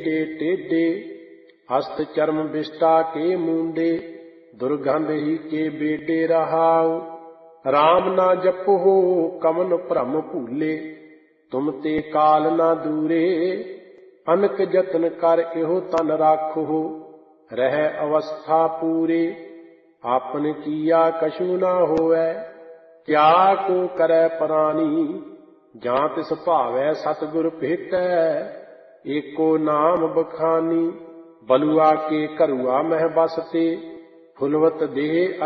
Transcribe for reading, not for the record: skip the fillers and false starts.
टेढ़े टेढ़े, हस्त चर्म विष्टा के मूंडे, दुर्गंध ही के बेटे रहाओ। राम ना जपो कमन भ्रम भूले, तुम ते काल ना दूरे। अनक जतन कर इहो तन राखो, रह अवस्था पूरे। आपन किया कछु ना होवै, क्या को करे प्राणी। जां तिस भावै सतगुर भेटै, एको नाम बखानी। बलुआ के करुआ मह बसते, फुलवत देह